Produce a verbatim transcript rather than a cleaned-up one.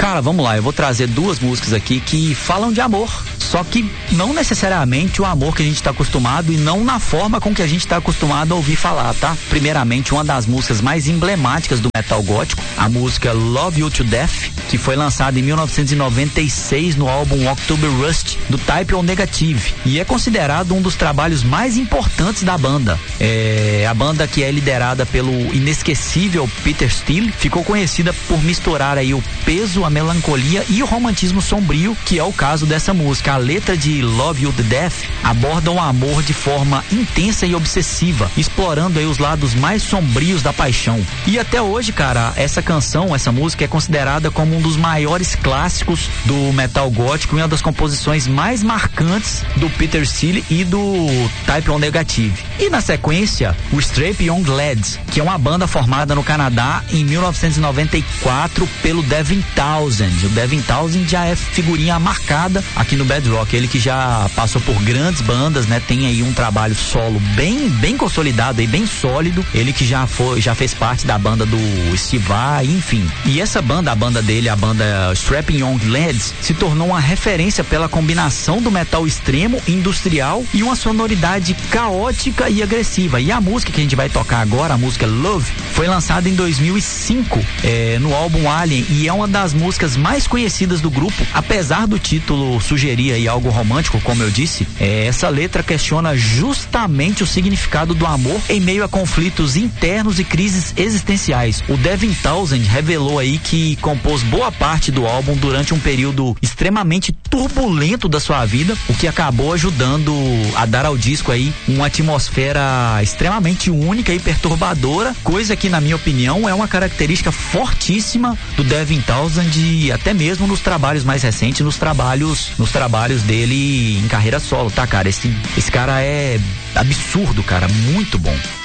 Cara, vamos lá, eu vou trazer duas músicas aqui que falam de amor, só que não necessariamente o amor que a gente tá acostumado e não na forma com que a gente tá acostumado a ouvir falar, tá? Primeiramente, uma das músicas mais emblemáticas do metal gótico, a música Love You to Death, que foi lançada em mil novecentos e noventa e seis no álbum October Rust, do Type O Negative, e é considerado um dos trabalhos mais importantes da banda. É, a banda, que é liderada pelo inesquecível Peter Steele, ficou conhecida por misturar aí o peso, a melancolia e o romantismo sombrio, que é o caso dessa música. A letra de Love You to Death aborda o amor de forma intensa e obsessiva, explorando aí os lados mais sombrios da paixão. E até hoje, cara, essa canção, essa música é considerada como um dos maiores clássicos do metal gótico e uma das composições mais marcantes do Peter Steele e do Type O Negative. E na sequência, o Strapping Young Lads, que é uma banda formada no Canadá em mil novecentos e noventa e quatro pelo Devin Townsend. O Devin Townsend já é figurinha marcada aqui no Bad Rock, ele que já passou por grandes bandas, né? Tem aí um trabalho solo bem, bem consolidado e bem sólido. Ele que já foi, já fez parte da banda do Steve Vai, enfim. E essa banda, a banda dele, a banda Strapping Young Lads, se tornou uma referência pela combinação do metal extremo, industrial e uma sonoridade caótica e agressiva. E a música que a gente vai tocar agora, a música Love, foi lançada em dois mil e cinco é, no álbum Alien, e é uma das músicas mais conhecidas do grupo. Apesar do título sugerir aí algo romântico, como eu disse, é, essa letra questiona justamente o significado do amor em meio a conflitos internos e crises existenciais. O Devin Townsend revelou aí que compôs boa parte do álbum durante um período extremamente turbulento da sua vida, o que acabou ajudando a dar ao disco aí uma atmosfera extremamente única e perturbadora, coisa que, na minha opinião, é uma característica fortíssima do Devin Townsend, e até mesmo nos trabalhos mais recentes, nos trabalhos, nos trabalhos dele em carreira solo, tá, cara? Esse, esse cara é absurdo, cara, muito bom.